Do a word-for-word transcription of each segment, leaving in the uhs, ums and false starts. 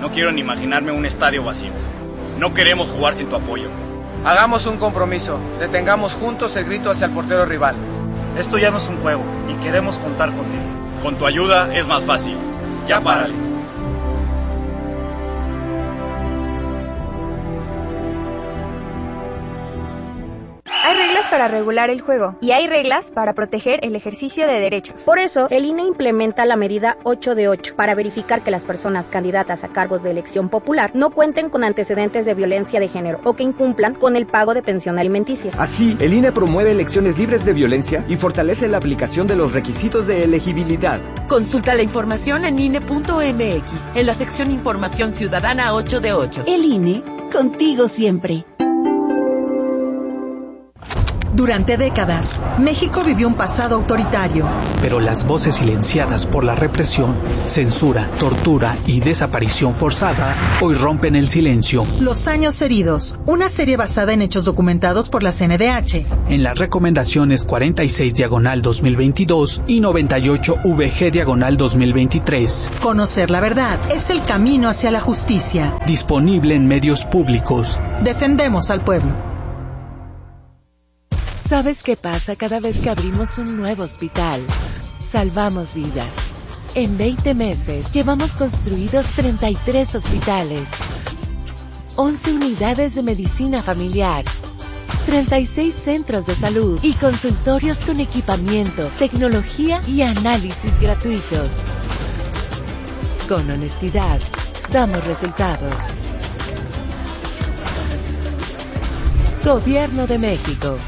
No quiero ni imaginarme un estadio vacío. No queremos jugar sin tu apoyo. Hagamos un compromiso. Detengamos juntos el grito hacia el portero rival. Esto ya no es un juego y queremos contar contigo. Con tu ayuda es más fácil. Ya párale. Hay reglas para regular el juego y hay reglas para proteger el ejercicio de derechos. Por eso, el I N E implementa la medida ocho de ocho para verificar que las personas candidatas a cargos de elección popular no cuenten con antecedentes de violencia de género o que incumplan con el pago de pensión alimenticia. Así, el I N E promueve elecciones libres de violencia y fortalece la aplicación de los requisitos de elegibilidad. Consulta la información en I N E punto M X, en la sección Información Ciudadana ocho de ocho. El I N E, contigo siempre. Durante décadas, México vivió un pasado autoritario. Pero las voces silenciadas por la represión, censura, tortura y desaparición forzada hoy rompen el silencio. Los años heridos, una serie basada en hechos documentados por la C N D H. En las recomendaciones cuarenta y seis diagonal dos mil veintidós y noventa y ocho V G diagonal dos mil veintitrés. Conocer la verdad es el camino hacia la justicia. Disponible en medios públicos. Defendemos al pueblo. ¿Sabes qué pasa cada vez que abrimos un nuevo hospital? Salvamos vidas. En veinte meses llevamos construidos treinta y tres hospitales, once unidades de medicina familiar, treinta y seis centros de salud y consultorios con equipamiento, tecnología y análisis gratuitos. Con honestidad, damos resultados. Gobierno de México.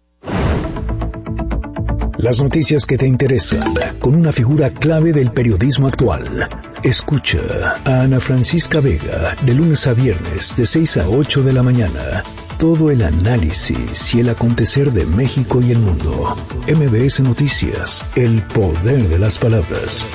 Las noticias que te interesan, con una figura clave del periodismo actual. Escucha a Ana Francisca Vega, de lunes a viernes, de seis a ocho de la mañana. Todo el análisis y el acontecer de México y el mundo. M B S Noticias, el poder de las palabras.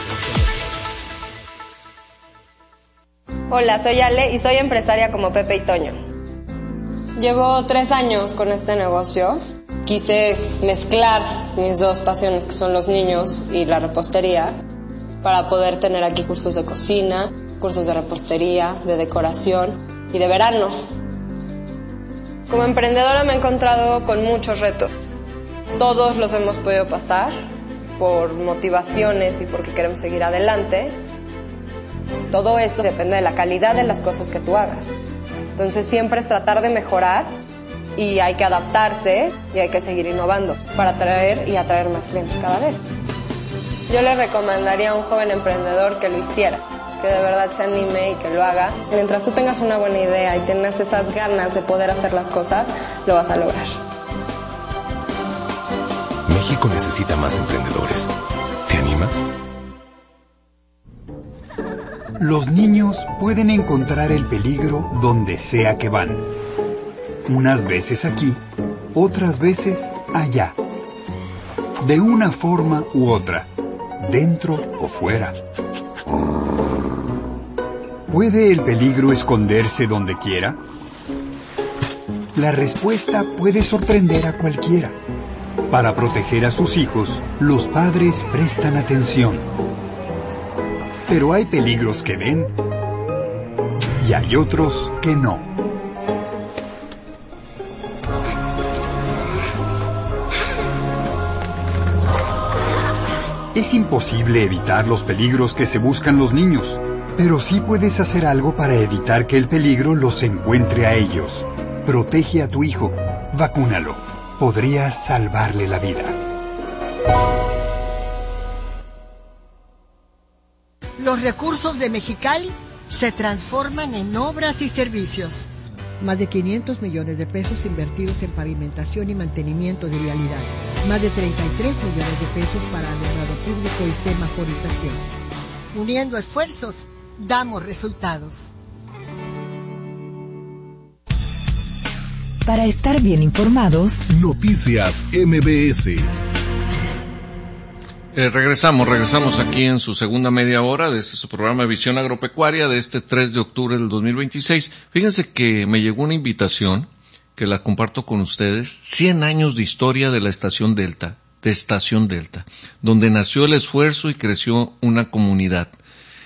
Hola, soy Ale y soy empresaria como Pepe y Toño. Llevo tres años con este negocio. Quise mezclar mis dos pasiones, que son los niños y la repostería, para poder tener aquí cursos de cocina, cursos de repostería, de decoración y de verano. Como emprendedora me he encontrado con muchos retos. Todos los hemos podido pasar por motivaciones y porque queremos seguir adelante. Todo esto depende de la calidad de las cosas que tú hagas. Entonces siempre es tratar de mejorar. Y hay que adaptarse y hay que seguir innovando para atraer y atraer más clientes cada vez. Yo le recomendaría a un joven emprendedor que lo hiciera, que de verdad se anime y que lo haga. Mientras tú tengas una buena idea y tengas esas ganas de poder hacer las cosas, lo vas a lograr. México necesita más emprendedores. ¿Te animas? Los niños pueden encontrar el peligro donde sea que van. Unas veces aquí, otras veces allá. De una forma u otra, dentro o fuera. ¿Puede el peligro esconderse donde quiera? La respuesta puede sorprender a cualquiera. Para proteger a sus hijos, los padres prestan atención. Pero hay peligros que ven y hay otros que no. Es imposible evitar los peligros que se buscan los niños, pero sí puedes hacer algo para evitar que el peligro los encuentre a ellos. Protege a tu hijo, vacúnalo. Podrías salvarle la vida. Los recursos de Mexicali se transforman en obras y servicios. Más de quinientos millones de pesos invertidos en pavimentación y mantenimiento de vialidades. Más de treinta y tres millones de pesos para alumbrado público y semaforización. Uniendo esfuerzos, damos resultados. Para estar bien informados, Noticias M B S. Eh, regresamos, regresamos aquí en su segunda media hora de este su programa de Visión Agropecuaria de este tres de octubre del dos mil veintiséis. Fíjense que me llegó una invitación que la comparto con ustedes. cien años de historia de la Estación Delta, de Estación Delta, donde nació el esfuerzo y creció una comunidad.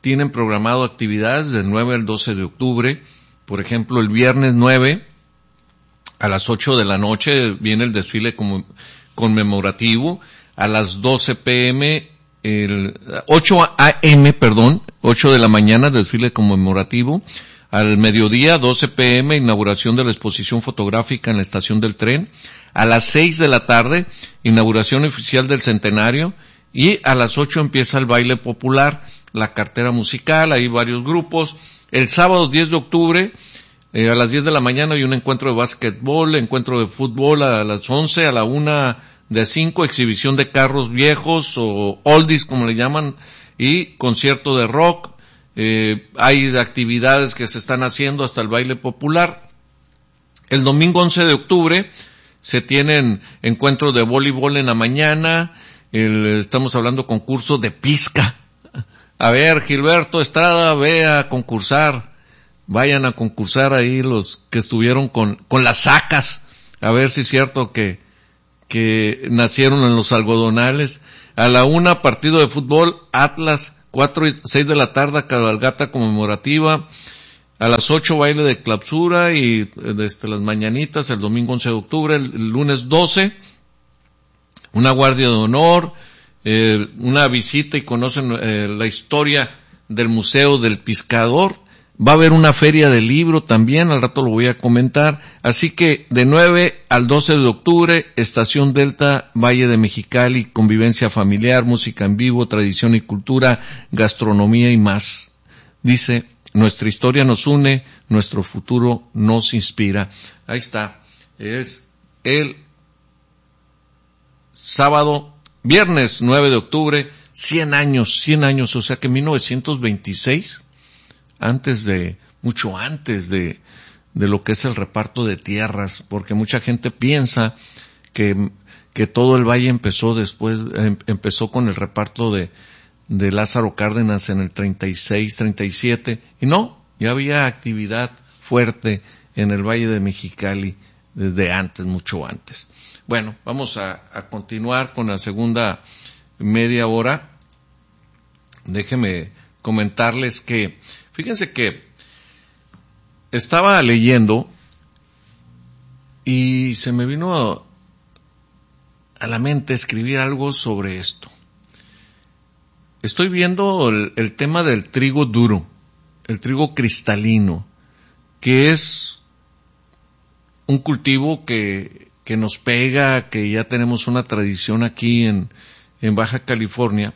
tienen programado actividades del nueve al doce de octubre. Por ejemplo, el viernes nueve a las ocho de la noche viene el desfile conmemorativo. A las doce pm, el ocho a eme, perdón, ocho de la mañana, desfile conmemorativo. Al mediodía, doce pm, inauguración de la exposición fotográfica en la estación del tren. A las seis de la tarde, inauguración oficial del centenario. Y a las ocho empieza el baile popular, la cartera musical, hay varios grupos. El sábado diez de octubre, eh, a las diez de la mañana hay un encuentro de básquetbol, encuentro de fútbol a las once, a la una de cinco, exhibición de carros viejos o oldies como le llaman, y concierto de rock. Eh, hay actividades que se están haciendo hasta el baile popular. El domingo once de octubre se tienen encuentros de voleibol en la mañana. El, estamos hablando concurso de pizca. A ver, Gilberto Estrada, ve a concursar. Vayan a concursar ahí los que estuvieron con, con las sacas. A ver si es cierto que, que nacieron en los algodonales. A la una, partido de fútbol, Atlas, cuatro y seis de la tarde, cabalgata conmemorativa. A las ocho, baile de clausura y desde las mañanitas, el domingo once de octubre, el, el lunes doce, una guardia de honor, eh, una visita y conocen eh, la historia del Museo del Pescador. Va a haber una feria de libro también, al rato lo voy a comentar. Así que de nueve al doce de octubre, Estación Delta, Valle de Mexicali, convivencia familiar, música en vivo, tradición y cultura, gastronomía y más. Dice, nuestra historia nos une, nuestro futuro nos inspira. Ahí está. Es el sábado, viernes nueve de octubre, cien años, cien años, o sea que mil novecientos veintiséis, antes de, mucho antes de, de lo que es el reparto de tierras, porque mucha gente piensa que, que todo el valle empezó después, em, empezó con el reparto de, de Lázaro Cárdenas en el treinta y seis, treinta y siete, y no, ya había actividad fuerte en el Valle de Mexicali desde antes, mucho antes. Bueno, vamos a, a continuar con la segunda media hora. Déjenme comentarles que, fíjense que estaba leyendo y se me vino a, a la mente escribir algo sobre esto. Estoy viendo el, el tema del trigo duro, el trigo cristalino, que es un cultivo que, que nos pega, que ya tenemos una tradición aquí en, en Baja California,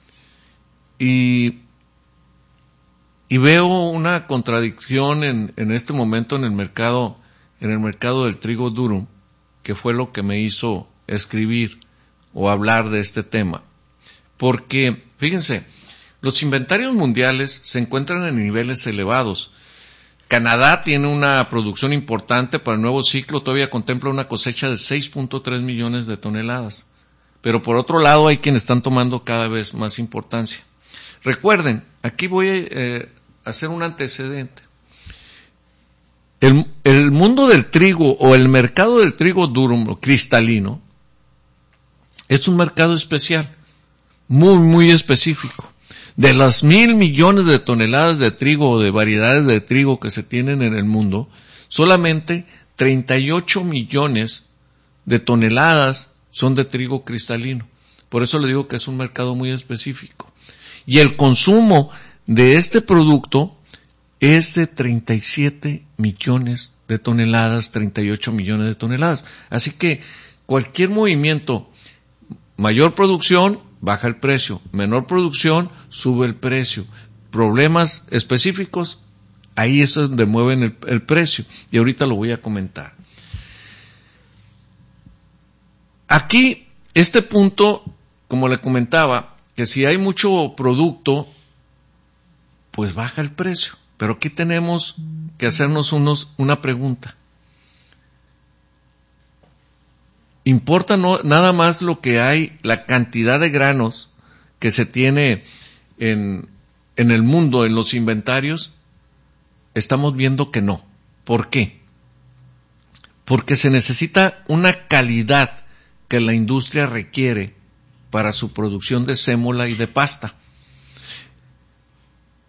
y Y veo una contradicción en, en este momento en el mercado, en el mercado del trigo duro, que fue lo que me hizo escribir o hablar de este tema. Porque, fíjense, los inventarios mundiales se encuentran en niveles elevados. Canadá tiene una producción importante para el nuevo ciclo, todavía contempla una cosecha de seis punto tres millones de toneladas. Pero por otro lado hay quienes están tomando cada vez más importancia. Recuerden, aquí voy a eh, hacer un antecedente. El, el mundo del trigo o el mercado del trigo duro, cristalino, es un mercado especial, muy, muy específico. De las mil millones de toneladas de trigo o de variedades de trigo que se tienen en el mundo, solamente treinta y ocho millones de toneladas son de trigo cristalino. Por eso le digo que es un mercado muy específico. Y el consumo de este producto es de treinta y siete millones de toneladas, treinta y ocho millones de toneladas. Así que cualquier movimiento, mayor producción, baja el precio, menor producción, sube el precio. Problemas específicos, ahí es donde mueven el, el precio. Y ahorita lo voy a comentar. Aquí, este punto, como le comentaba, que si hay mucho producto, pues baja el precio. Pero aquí tenemos que hacernos unos, una pregunta. ¿Importa no, nada más lo que hay, la cantidad de granos que se tiene en, en el mundo, en los inventarios? Estamos viendo que no. ¿Por qué? Porque se necesita una calidad que la industria requiere para su producción de sémola y de pasta.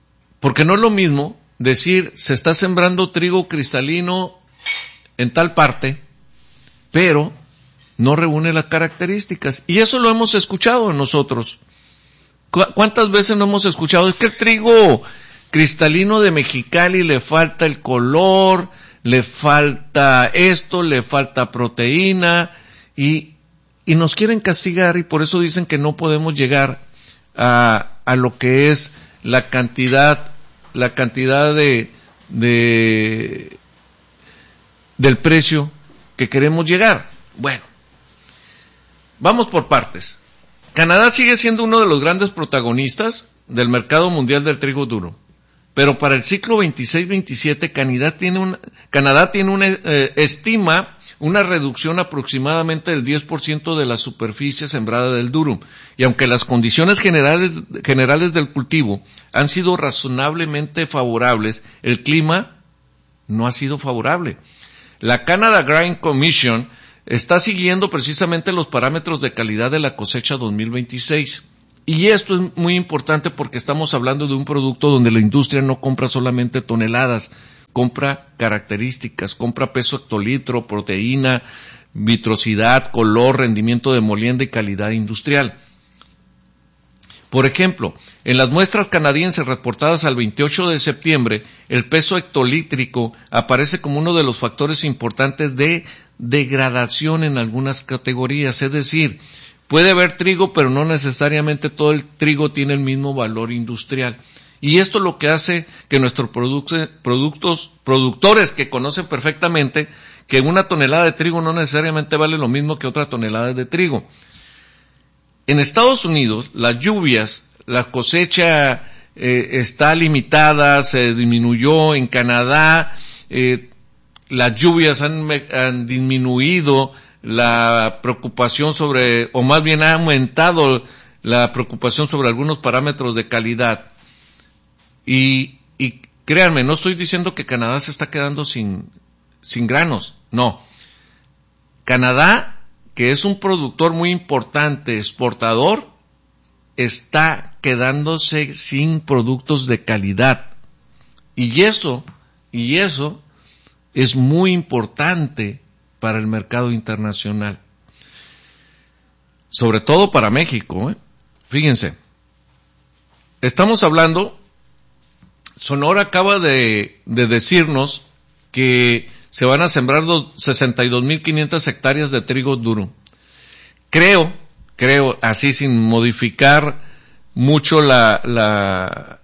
Porque no es lo mismo decir, se está sembrando trigo cristalino en tal parte, pero no reúne las características. Y eso lo hemos escuchado nosotros. ¿Cuántas veces no hemos escuchado? Es que el trigo cristalino de Mexicali le falta el color, le falta esto, le falta proteína, y, y nos quieren castigar, y por eso dicen que no podemos llegar a, a lo que es la cantidad, la cantidad de, de, del precio que queremos llegar. Bueno, vamos por partes. Canadá sigue siendo uno de los grandes protagonistas del mercado mundial del trigo duro. Pero para el ciclo veintiséis veintisiete, Canadá tiene una, Canadá tiene una, eh, estima una reducción aproximadamente del diez por ciento de la superficie sembrada del durum. Y aunque las condiciones generales, generales del cultivo han sido razonablemente favorables, el clima no ha sido favorable. La Canada Grain Commission está siguiendo precisamente los parámetros de calidad de la cosecha dos mil veintiséis. Y esto es muy importante porque estamos hablando de un producto donde la industria no compra solamente toneladas, compra características, compra peso hectolitro, proteína, vitrosidad, color, rendimiento de molienda y calidad industrial. Por ejemplo, en las muestras canadienses reportadas al veintiocho de septiembre, el peso hectolítrico aparece como uno de los factores importantes de degradación en algunas categorías, es decir, puede haber trigo, pero no necesariamente todo el trigo tiene el mismo valor industrial. Y esto es lo que hace que nuestros productos, productos, productores que conocen perfectamente que una tonelada de trigo no necesariamente vale lo mismo que otra tonelada de trigo. En Estados Unidos, las lluvias, la cosecha eh, está limitada, se disminuyó. En Canadá, eh, las lluvias han, han disminuido la preocupación sobre, o más bien ha aumentado la preocupación sobre algunos parámetros de calidad. Y, y créanme, no estoy diciendo que Canadá se está quedando sin, sin granos, no. Canadá, que es un productor muy importante, exportador, está quedándose sin productos de calidad. Y eso, y eso es muy importante para el mercado internacional. Sobre todo para México, ¿eh? Fíjense. Estamos hablando, Sonora acaba de, de decirnos que se van a sembrar sesenta y dos mil quinientas hectáreas de trigo duro. Creo, creo, así sin modificar mucho la, la,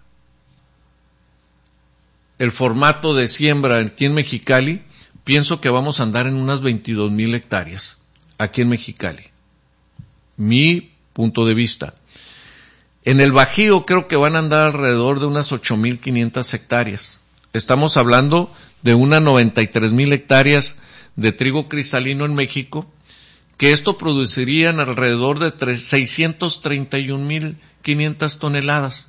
el formato de siembra aquí en Mexicali, pienso que vamos a andar en unas veintidós mil hectáreas aquí en Mexicali. Mi punto de vista. En el Bajío creo que van a andar alrededor de unas ocho mil quinientas hectáreas. Estamos hablando de unas noventa y tres mil hectáreas de trigo cristalino en México, que esto producirían alrededor de seiscientos treinta y un mil quinientas toneladas.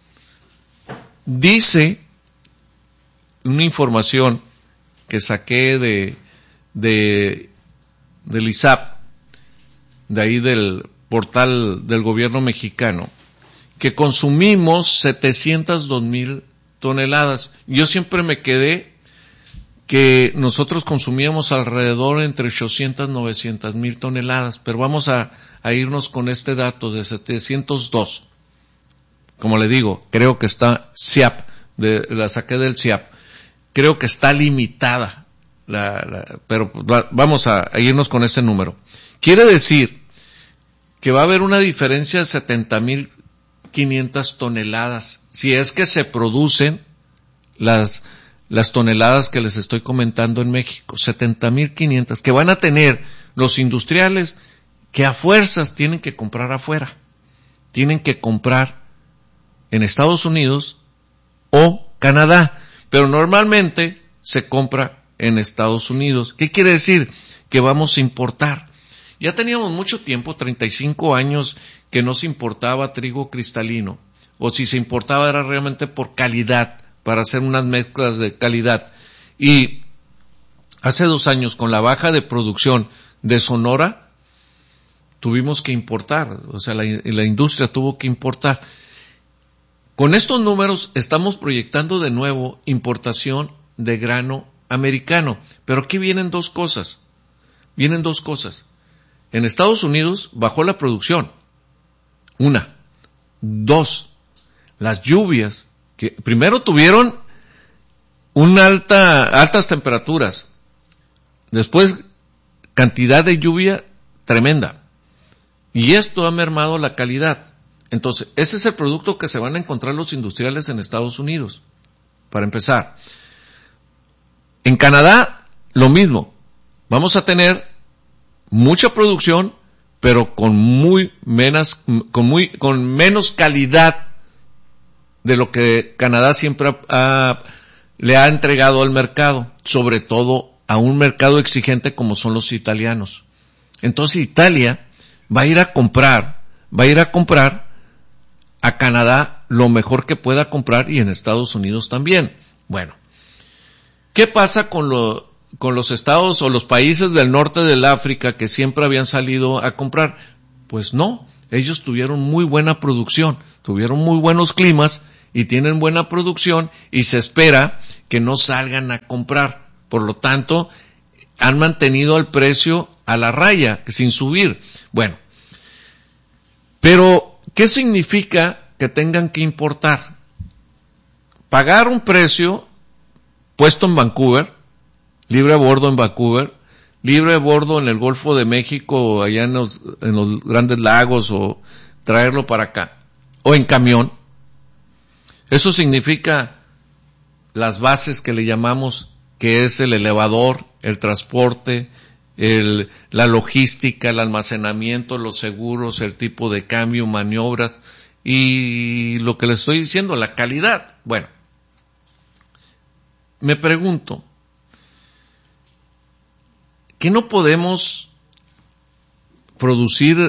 Dice una información que saqué de, de, del I S A P, de ahí del portal del gobierno mexicano, que consumimos setecientas dos mil toneladas. Yo siempre me quedé que nosotros consumíamos alrededor entre ochocientas, novecientas mil toneladas, pero vamos a, a irnos con este dato de setecientos dos. Como le digo, creo que está C I A P, de, la saqué del C I A P. Creo que está limitada, la, la, pero va, vamos a, a irnos con ese número. Quiere decir que va a haber una diferencia de setenta mil quinientas toneladas, si es que se producen las, las toneladas que les estoy comentando en México, setenta mil quinientas, que van a tener los industriales que a fuerzas tienen que comprar afuera, tienen que comprar en Estados Unidos o Canadá, pero normalmente se compra en Estados Unidos. ¿Qué quiere decir? Que vamos a importar. Ya teníamos mucho tiempo, treinta y cinco años, que no se importaba trigo cristalino, o si se importaba era realmente por calidad, para hacer unas mezclas de calidad. Y hace dos años, con la baja de producción de Sonora, tuvimos que importar, o sea, la, la industria tuvo que importar. Con estos números estamos proyectando de nuevo importación de grano americano. Pero aquí vienen dos cosas. Vienen dos cosas. En Estados Unidos bajó la producción. Una. Dos. Las lluvias, que primero tuvieron una alta, altas temperaturas. Después, cantidad de lluvia tremenda. Y esto ha mermado la calidad. Entonces, ese es el producto que se van a encontrar los industriales en Estados Unidos. Para empezar. En Canadá, lo mismo. Vamos a tener mucha producción, pero con muy menos, con muy, con menos calidad de lo que Canadá siempre ha, ha, le ha entregado al mercado, sobre todo a un mercado exigente como son los italianos. Entonces Italia va a ir a comprar, va a ir a comprar a Canadá lo mejor que pueda comprar y en Estados Unidos también. Bueno, ¿qué pasa con lo, con los estados o los países del norte del África que siempre habían salido a comprar? Pues no, ellos tuvieron muy buena producción, tuvieron muy buenos climas y tienen buena producción y se espera que no salgan a comprar. Por lo tanto, han mantenido el precio a la raya, sin subir. Bueno, pero ¿qué significa que tengan que importar? Pagar un precio puesto en Vancouver, libre a bordo en Vancouver, libre a bordo en el Golfo de México, allá en los, en los Grandes Lagos, o traerlo para acá, o en camión. Eso significa las bases que le llamamos, que es el elevador, el transporte, el, la logística, el almacenamiento, los seguros, el tipo de cambio, maniobras, y lo que le estoy diciendo, la calidad. Bueno, me pregunto, ¿qué no podemos producir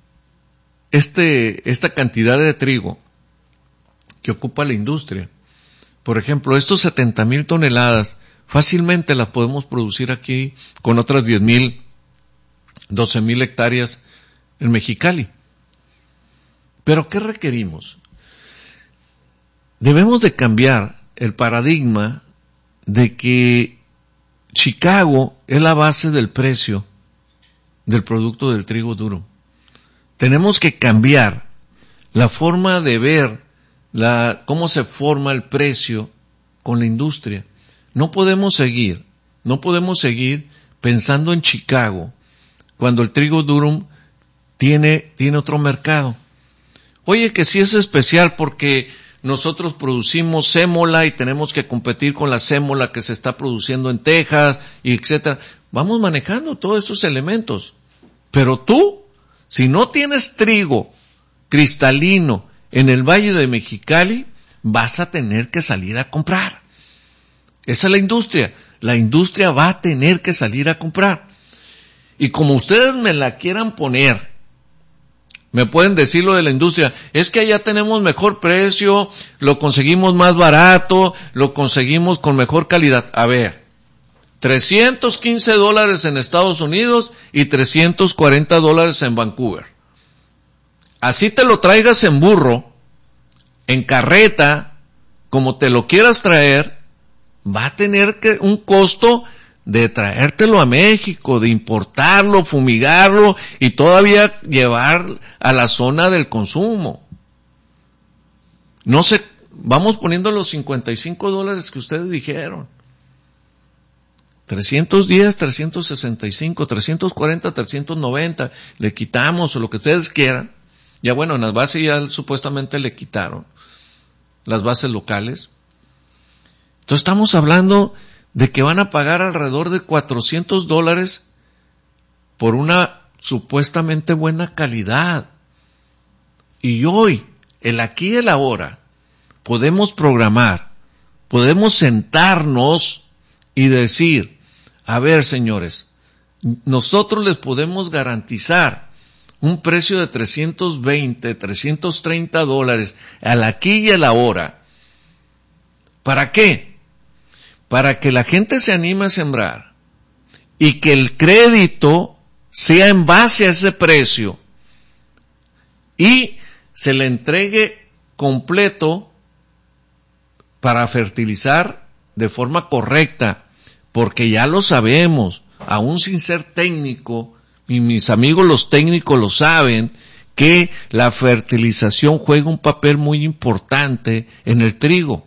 este, esta cantidad de trigo que ocupa la industria? Por ejemplo, estos setenta mil toneladas, fácilmente las podemos producir aquí con otras diez mil, doce mil hectáreas en Mexicali. ¿Pero qué requerimos? Debemos de cambiar el paradigma de que Chicago es la base del precio del producto del trigo duro. Tenemos que cambiar la forma de ver la, cómo se forma el precio con la industria. No podemos seguir, no podemos seguir pensando en Chicago cuando el trigo durum tiene, tiene otro mercado. Oye, que sí es especial porque nosotros producimos sémola y tenemos que competir con la sémola que se está produciendo en Texas, y etcétera. Vamos manejando todos estos elementos. Pero tú, si no tienes trigo cristalino en el Valle de Mexicali, vas a tener que salir a comprar. Esa es la industria. La industria va a tener que salir a comprar. Y como ustedes me la quieran poner, me pueden decir lo de la industria, es que allá tenemos mejor precio, lo conseguimos más barato, lo conseguimos con mejor calidad. A ver, trescientos quince dólares en Estados Unidos y trescientos cuarenta dólares en Vancouver. Así te lo traigas en burro, en carreta, como te lo quieras traer, va a tener que un costo de traértelo a México, de importarlo, fumigarlo y todavía llevar a la zona del consumo. No sé, vamos poniendo los cincuenta y cinco dólares que ustedes dijeron. trescientos diez, trescientos sesenta y cinco, trescientos cuarenta, trescientos noventa, le quitamos o lo que ustedes quieran. Ya bueno, en las bases ya supuestamente le quitaron las bases locales. Entonces estamos hablando de que van a pagar alrededor de cuatrocientos dólares por una supuestamente buena calidad. Y hoy, el aquí y el ahora, podemos programar, podemos sentarnos y decir, a ver señores, nosotros les podemos garantizar un precio de trescientos veinte, trescientos treinta dólares al aquí y al ahora. ¿Para qué? Para que la gente se anime a sembrar y que el crédito sea en base a ese precio y se le entregue completo para fertilizar de forma correcta, porque ya lo sabemos, aún sin ser técnico, y mis amigos los técnicos lo saben, que la fertilización juega un papel muy importante en el trigo.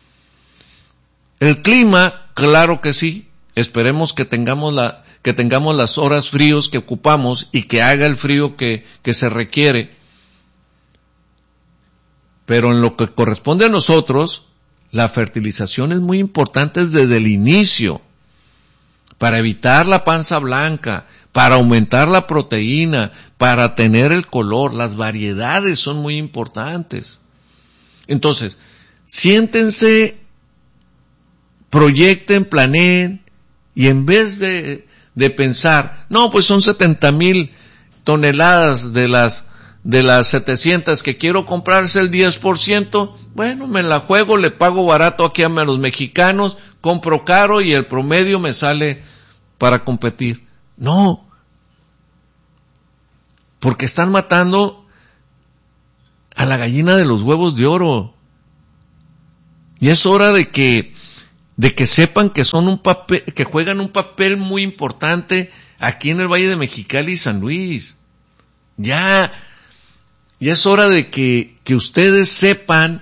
El clima, claro que sí, esperemos que tengamos la, que tengamos las horas fríos que ocupamos y que haga el frío que, que se requiere. Pero en lo que corresponde a nosotros, la fertilización es muy importante desde el inicio, para evitar la panza blanca, para aumentar la proteína, para tener el color. Las variedades son muy importantes. Entonces, siéntense, proyecten, planeen, y en vez de, de pensar, no, pues son setenta mil toneladas de las, de las setecientas que quiero comprarse el diez por ciento, bueno, me la juego, le pago barato aquí a los mexicanos, compro caro y el promedio me sale para competir. No, porque están matando a la gallina de los huevos de oro. Y es hora de que, de que sepan que son un papel, que juegan un papel muy importante aquí en el Valle de Mexicali y San Luis. Ya, ya es hora de que, que ustedes sepan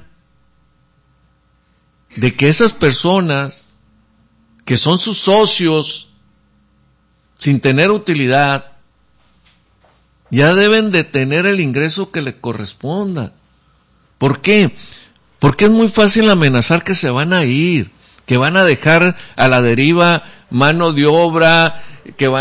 de que esas personas que son sus socios sin tener utilidad, ya deben de tener el ingreso que le corresponda. ¿Por qué? Porque es muy fácil amenazar que se van a ir, que van a dejar a la deriva mano de obra, que van